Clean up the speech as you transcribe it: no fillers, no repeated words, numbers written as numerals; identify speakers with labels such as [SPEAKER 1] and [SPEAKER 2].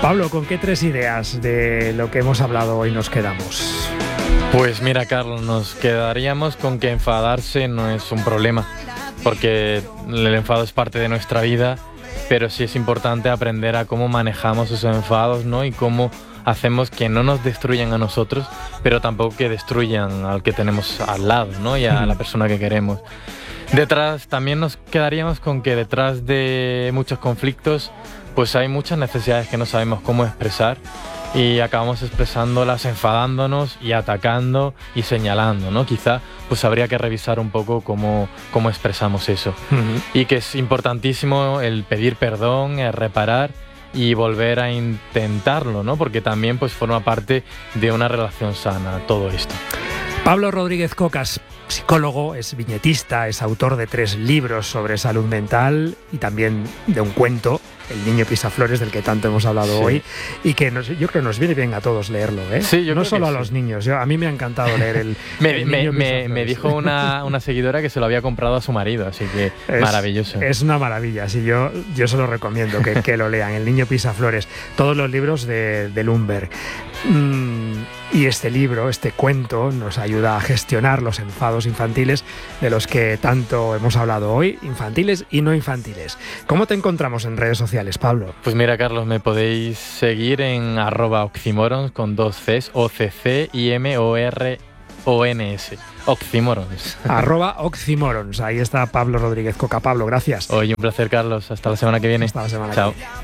[SPEAKER 1] Pablo, ¿con qué 3 ideas de lo que hemos hablado hoy nos quedamos?
[SPEAKER 2] Pues mira, Carlos, nos quedaríamos con que enfadarse no es un problema, porque el enfado es parte de nuestra vida, pero sí es importante aprender a cómo manejamos esos enfados, ¿no? Y cómo hacemos que no nos destruyan a nosotros, pero tampoco que destruyan al que tenemos al lado, ¿no? Y a la persona que queremos. También nos quedaríamos con que detrás de muchos conflictos, pues hay muchas necesidades que no sabemos cómo expresar y acabamos expresándolas enfadándonos y atacando y señalando, ¿no? Quizá pues habría que revisar un poco cómo expresamos eso. Y que es importantísimo el pedir perdón, el reparar y volver a intentarlo, ¿no? Porque también pues forma parte de una relación sana todo esto.
[SPEAKER 1] Pablo Rodríguez Cocas, psicólogo, es viñetista, es autor de 3 libros sobre salud mental y también de un cuento, El niño pisaflores, del que tanto hemos hablado hoy, y que yo creo que nos viene bien a todos leerlo, ¿eh?
[SPEAKER 2] Sí, yo
[SPEAKER 1] no
[SPEAKER 2] creo
[SPEAKER 1] solo
[SPEAKER 2] que
[SPEAKER 1] a los niños. A mí me ha encantado leer el niño pisaflores.
[SPEAKER 2] Me dijo una seguidora que se lo había comprado a su marido, así que maravilloso.
[SPEAKER 1] Es una maravilla, sí, yo se lo recomiendo que lo lean, El niño pisaflores, todos los libros de Lumber. Y este libro, este cuento, nos ayuda a gestionar los enfados infantiles de los que tanto hemos hablado hoy, infantiles y no infantiles. ¿Cómo te encontramos en redes sociales, Pablo?
[SPEAKER 2] Pues mira, Carlos, me podéis seguir en @oxymorons con 2 Cs, OCCIMORONS. Oxymorons.
[SPEAKER 1] @oxymorons. Ahí está Pablo Rodríguez Coca. Pablo, gracias.
[SPEAKER 2] Oye, un placer, Carlos. Hasta la semana que viene.
[SPEAKER 1] Hasta la semana
[SPEAKER 2] Chao.
[SPEAKER 1] que viene.